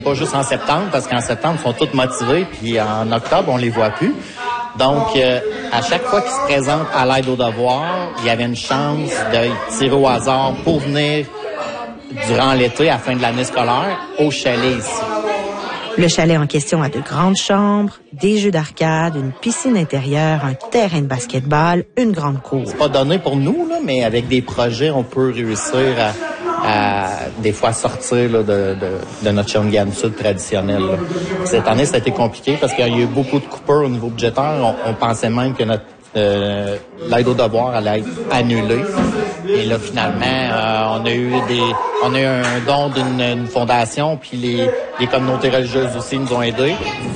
Pas juste en septembre, parce qu'en septembre, ils sont tous motivés, puis en octobre, on les voit plus. Donc, à chaque fois qu'ils se présentent à l'aide aux devoirs, il y avait une chance de tirer au hasard pour venir durant l'été, à la fin de l'année scolaire, au chalet ici. Le chalet en question a de grandes chambres, des jeux d'arcade, une piscine intérieure, un terrain de basketball, une grande cour. C'est pas donné pour nous, là, mais avec des projets, on peut réussir à des fois sortir là, de notre Shawinigan Sud traditionnel. Là. Cette année, ça a été compliqué parce qu'il y a eu beaucoup de coupures au niveau budgétaire. On pensait même que notre l'aide aux devoirs allait être annulée. Et là, finalement, on a eu un don d'une fondation, puis les communautés religieuses aussi nous ont aidés.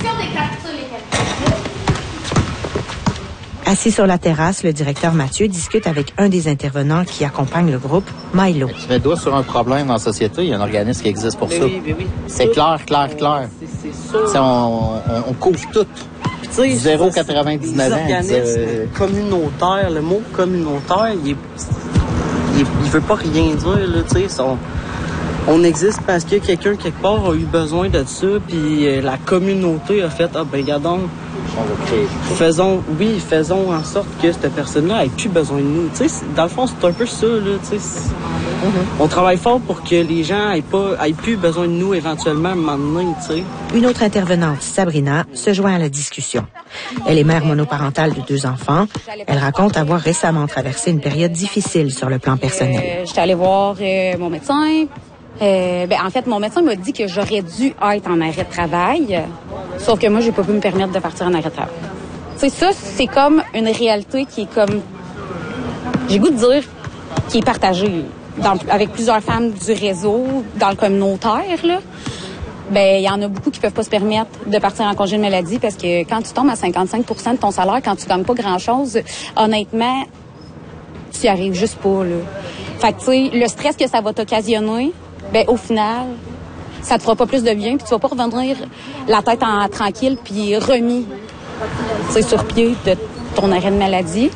Assis sur la terrasse, le directeur Mathieu discute avec un des intervenants qui accompagne le groupe, Milo. Tu mets le doigt sur un problème dans la société, il y a un organisme qui existe pour ça. Oui. C'est clair. C'est ça. On couvre tout. 0,99 Les organismes communautaires, le mot communautaire, il veut pas rien dire, là, tu sais. On existe parce que quelqu'un, quelque part, a eu besoin de ça, puis la communauté a fait, regardons, faisons en sorte que cette personne-là ait plus besoin de nous. Tu sais, dans le fond, c'est un peu ça, là, tu sais. On travaille fort pour que les gens aient plus besoin de nous éventuellement à un moment donné, tu sais. Une autre intervenante, Sabrina, se joint à la discussion. Elle est mère monoparentale de 2 enfants. Elle raconte avoir récemment traversé une période difficile sur le plan personnel. J'étais allée voir mon médecin. En fait, mon médecin m'a dit que j'aurais dû être en arrêt de travail, sauf que moi, j'ai pas pu me permettre de partir en arrêt de travail. Tu sais, ça, c'est comme une réalité qui est comme, j'ai goût de dire, qui est partagée avec plusieurs femmes du réseau, dans le communautaire, là. Il y en a beaucoup qui peuvent pas se permettre de partir en congé de maladie parce que quand tu tombes à 55% de ton salaire, quand tu gagnes pas grand-chose, honnêtement, tu y arrives juste pas, là. Fait que, tu sais, le stress que ça va t'occasionner, au final, ça te fera pas plus de bien, puis tu vas pas revenir la tête tranquille puis remis, tu sais, sur pied de ton arrêt de maladie.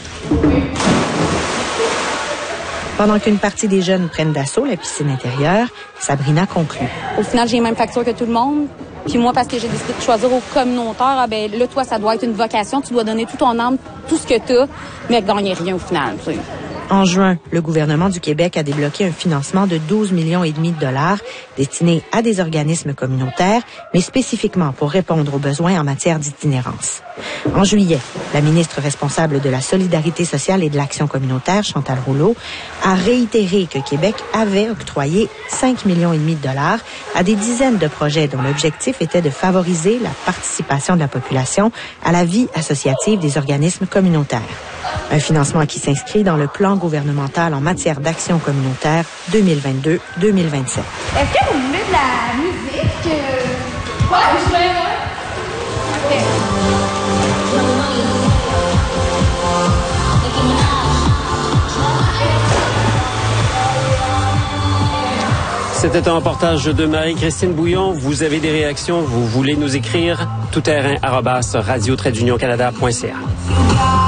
Pendant qu'une partie des jeunes prennent d'assaut la piscine intérieure, Sabrina conclut. Au final, j'ai les mêmes factures que tout le monde. Puis moi, parce que j'ai décidé de choisir au communautaire, là, toi, ça doit être une vocation. Tu dois donner tout ton âme, tout ce que tu as, mais gagner rien au final, tu sais. En juin, le gouvernement du Québec a débloqué un financement de 12,5 millions de dollars destiné à des organismes communautaires, mais spécifiquement pour répondre aux besoins en matière d'itinérance. En juillet, la ministre responsable de la Solidarité sociale et de l'Action communautaire, Chantal Rouleau, a réitéré que Québec avait octroyé 5,5 millions de dollars à des dizaines de projets dont l'objectif était de favoriser la participation de la population à la vie associative des organismes communautaires. Un financement qui s'inscrit dans le plan gouvernemental en matière d'action communautaire 2022-2027. Est-ce que vous voulez de la musique? Ouais, je vais, OK. C'était un reportage de Marie-Christine Bouillon. Vous avez des réactions, vous voulez nous écrire, toutterrain@radio-canada.ca.